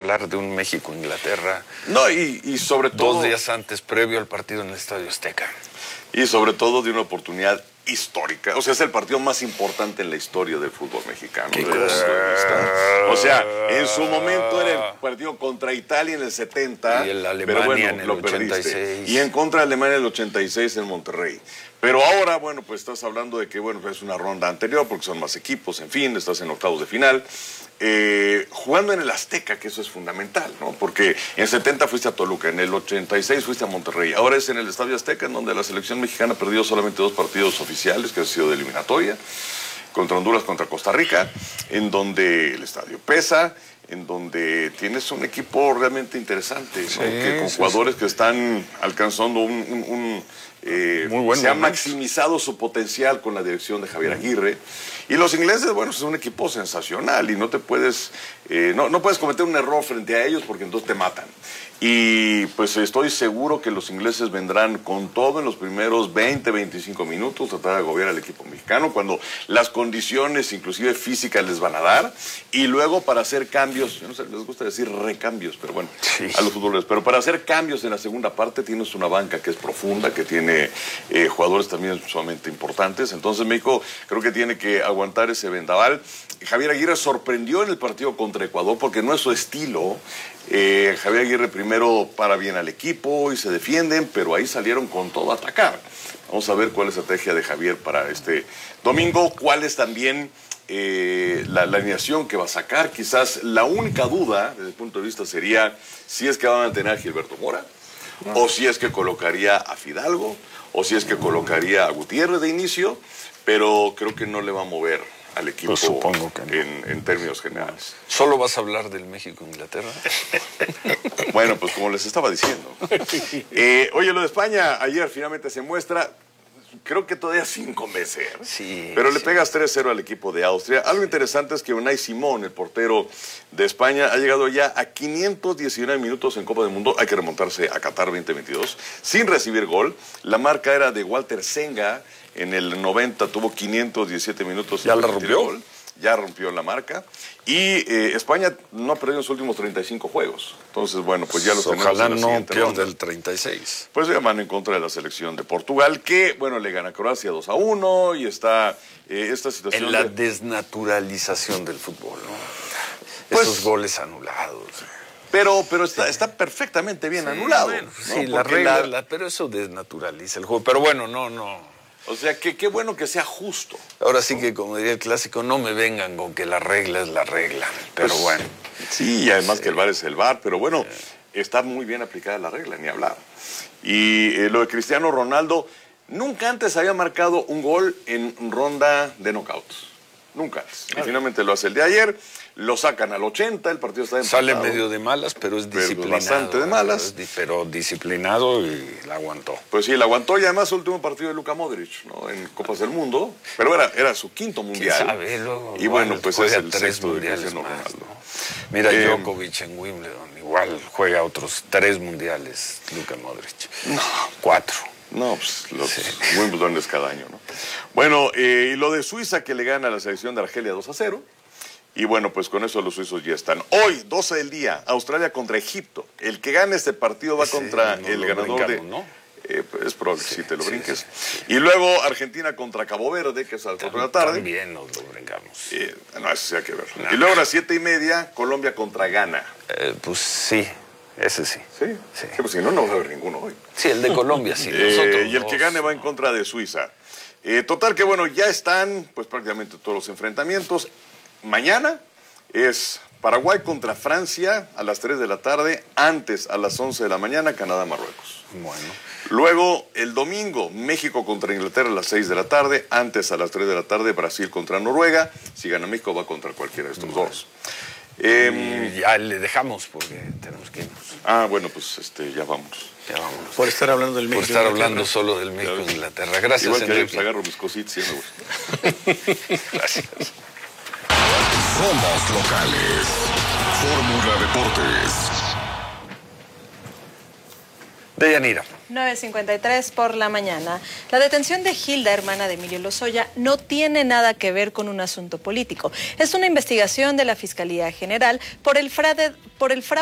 hablar de un México-Inglaterra. No, y sobre todo... 2 días antes, previo al partido en el Estadio Azteca. Y sobre todo de una oportunidad histórica. O sea, es el partido más importante en la historia del fútbol mexicano. ¿Qué cosa? O sea, en su momento era el partido contra Italia en el 70. Y el Alemania pero bueno, en el lo 86. perdiste. Y en contra de Alemania en el 86 en Monterrey. Pero ahora, bueno, pues estás hablando de que, bueno, es una ronda anterior porque son más equipos, en fin, estás en octavos de final. Jugando en el Azteca, que eso es fundamental, ¿no? Porque en 70 fuiste a Toluca, en el 86 fuiste a Monterrey, ahora es en el Estadio Azteca, en donde la selección mexicana perdió solamente 2 partidos oficiales, que han sido de eliminatoria, contra Honduras, contra Costa Rica, en donde el estadio pesa, en donde tienes un equipo realmente interesante, ¿no? Con jugadores que están alcanzando muy buen se ha momento. maximizado su potencial con la dirección de Javier Aguirre. Y los ingleses, bueno, es un equipo sensacional y no te puedes, no puedes cometer un error frente a ellos porque entonces te matan. Y pues estoy seguro que los ingleses vendrán con todo en los primeros 20, 25 minutos, tratar de agobiar al equipo mexicano cuando las condiciones, inclusive físicas, les van a dar. Y luego para hacer cambios, yo no sé, les gusta decir recambios, pero bueno, a los futbolistas. Pero para hacer cambios en la segunda parte tienes una banca que es profunda, que tiene jugadores también sumamente importantes. Entonces México creo que tiene que aguantar ese vendaval. Javier Aguirre sorprendió en el partido contra Ecuador porque no es su estilo. Javier Aguirre primero para bien al equipo y se defienden, pero ahí salieron con todo a atacar. Vamos a ver cuál es la estrategia de Javier para este domingo, cuál es también la alineación que va a sacar. Quizás la única duda desde el punto de vista sería si es que va a mantener a Gilberto Mora, o si es que colocaría a Fidalgo, o si es que colocaría a Gutiérrez de inicio, pero creo que no le va a mover al equipo, pues supongo que no. en términos generales. ¿Solo vas a hablar del México-Inglaterra? Bueno, pues como les estaba diciendo. Oye, lo de España, ayer finalmente se muestra, creo que todavía sin convencer. Sí. Pero le pegas 3-0 al equipo de Austria. Algo interesante es que Unai Simón, el portero de España, ha llegado ya a 519 minutos en Copa del Mundo. Hay que remontarse a Qatar 2022, sin recibir gol. La marca era de Walter Senga. En el 90 tuvo 517 minutos. ¿Ya la rompió? Gol. Ya rompió la marca. Y España no ha perdido en sus últimos 35 juegos. Entonces, bueno, pues ya los tenemos ojalá en la no siguiente pierda ronda. el 36. Pues ya van en contra de la selección de Portugal, que, bueno, le gana a Croacia 2-1 y está esta situación... En la desnaturalización del fútbol, ¿no? Pues, esos goles anulados. Pero está perfectamente bien anulado. Bueno, ¿no? sí, la Porque regla, pero eso desnaturaliza el juego. Pero bueno, no. O sea, qué bueno que sea justo. Ahora sí que, como diría el clásico, no me vengan con que la regla es la regla. Pero Pues, bueno. Sí, y además que el VAR es el VAR, pero bueno, está muy bien aplicada la regla, ni hablar. Y lo de Cristiano Ronaldo, nunca antes había marcado un gol en ronda de knockouts. Nunca antes. Y finalmente lo hace el de ayer, lo sacan al 80, el partido está empatado. Sale medio de malas, pero es disciplinado. Bastante de malas. Pero disciplinado y la aguantó. Pues sí, la aguantó y además último partido de Luka Modric, ¿no? En Copas del Mundo, pero era su quinto mundial. ¿Quién sabe? Luego, y bueno, pues es el 3 sexto de mundiales Cristiano más, Ronaldo. ¿no? Mira, Djokovic en Wimbledon, igual juega otros 3 mundiales, Luka Modric. No. 4. No, pues los Wimbledon es cada año, ¿no? Bueno, y lo de Suiza que le gana a la selección de Argelia 2-0. Y bueno, pues con eso los suizos ya están. Hoy, 12 del día, Australia contra Egipto. El que gane este partido va contra el ganador de... ¿no? Es probable que sí te lo brinques. Sí. Y luego Argentina contra Cabo Verde, que es a las 4 de la tarde. También nos lo brincamos. No, eso sí hay que ver. Y luego a las 7:30, Colombia contra Ghana. Pues sí. Ese sí. ¿Sí? Sí, pues si no, no va a haber ninguno hoy. Sí, el de Colombia, sí. Nosotros y el que gane va en contra de Suiza. Total que, bueno, ya están pues prácticamente todos los enfrentamientos. Mañana es Paraguay contra Francia a las 3 de la tarde. Antes, a las 11 de la mañana, Canadá-Marruecos. Bueno. Luego, el domingo, México contra Inglaterra a las 6 de la tarde. Antes, a las 3 de la tarde, Brasil contra Noruega. Si gana México, va contra cualquiera de estos dos. Y ya le dejamos porque tenemos que irnos. Bueno, pues ya vamos. Ya vámonos. Por estar hablando del México. Por estar hablando solo del México-Inglaterra. Gracias, igual que Enrique. yo, agarro mis cositas y me gusta. Gracias. Somos locales. Fórmula Deportes. Deyanira. 9:53 por la mañana. La detención de Hilda, hermana de Emilio Lozoya, no tiene nada que ver con un asunto político. Es una investigación de la Fiscalía General por el fraude